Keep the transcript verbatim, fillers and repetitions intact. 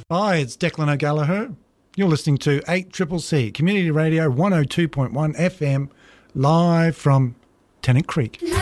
Hi, it's Declan O'Gallagher. You're listening to eight C C C, Community Radio one oh two point one F M, live from Tennant Creek.